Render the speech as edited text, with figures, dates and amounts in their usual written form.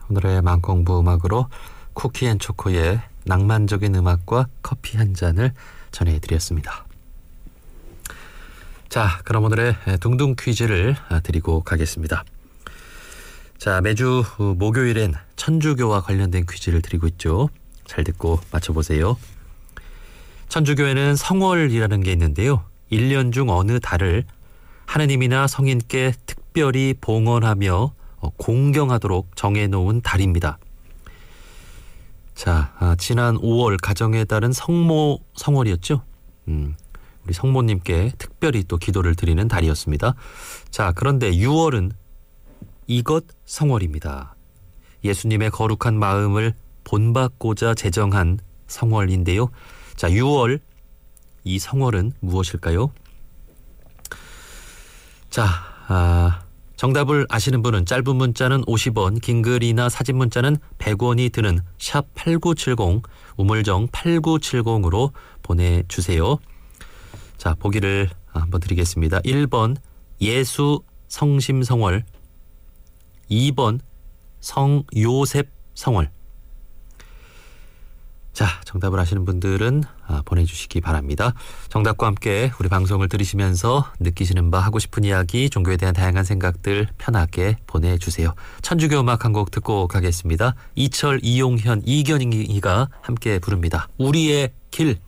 오늘의 맘공부 음악으로 쿠키앤초코의 낭만적인 음악과 커피 한 잔을 전해드렸습니다. 자, 그럼 오늘의 둥둥 퀴즈를 드리고 가겠습니다. 자, 매주 목요일엔 천주교와 관련된 퀴즈를 드리고 있죠. 잘 듣고 맞춰보세요. 천주교에는 성월이라는 게 있는데요. 1년 중 어느 달을 하느님이나 성인께 특별히 봉헌하며 공경하도록 정해놓은 달입니다. 자, 지난 5월 가정의 달은 성월이었죠. 우리 성모님께 특별히 또 기도를 드리는 달이었습니다. 자, 그런데 6월은 이것 성월입니다. 예수님의 거룩한 마음을 본받고자 제정한 성월인데요. 자, 6월 이 성월은 무엇일까요? 자, 정답을 아시는 분은 짧은 문자는 50원, 긴 글이나 사진 문자는 100원이 드는 샵 8970, 우물정 8970으로 보내주세요. 자, 보기를 한번 드리겠습니다. 1번 예수 성심 성월, 2번 성요셉 성월. 자, 정답을 아시는 분들은 보내주시기 바랍니다. 정답과 함께 우리 방송을 들으시면서 느끼시는 바, 하고 싶은 이야기, 종교에 대한 다양한 생각들 편하게 보내주세요. 천주교 음악 한 곡 듣고 가겠습니다. 이철, 이용현, 이견이가 함께 부릅니다. 우리의 길.